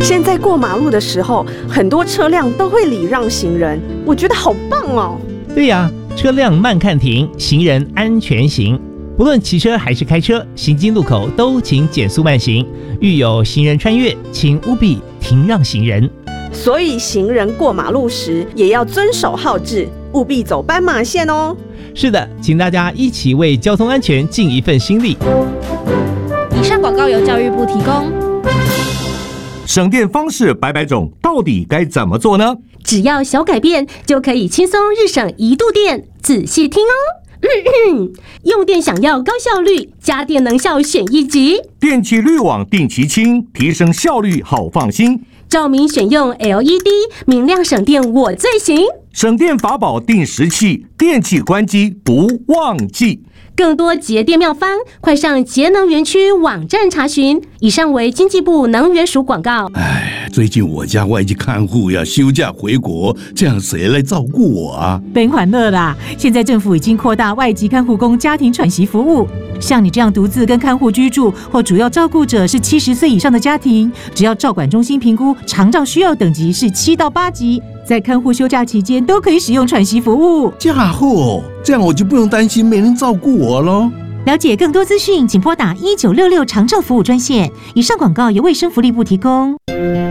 现在过马路的时候，很多车辆都会礼让行人，我觉得好棒哦。 对呀，车辆慢看停，行人安全行。不论骑车还是开车，行经路口都请减速慢行，遇有行人穿越，请务必停让行人。 所以行人过马路时也要遵守号志，务必走斑马线哦。 是的，请大家一起为交通安全尽一份心力。 以上广告由教育部提供。 省电方式百百种，到底该怎么做呢？ 只要小改变，就可以轻松日省1度电。仔细听哦。用电想要高效率，家电能效选1级。 电气滤网定期清，提升效率好放心。 照明选用 LED， 明亮省电我最行。 省电法宝定时器，电器关机不忘记。 更多节电妙方，快上节能园区网站查询。以上为经济部能源署广告。 最近我家外籍看护要休假回国，这样谁来照顾我啊？ 别欢乐啦！现在政府已经扩大外籍看护工家庭喘息服务，像你这样独自跟看护居住，或主要照顾者是70岁以上的家庭，只要照管中心评估长照需要等级是7到8级，在看护休假期间都可以使用喘息服务。 家伙，这样我就不用担心没人照顾我咯。 了解更多资讯，请拨打1966长照服务专线。以上广告由卫生福利部提供。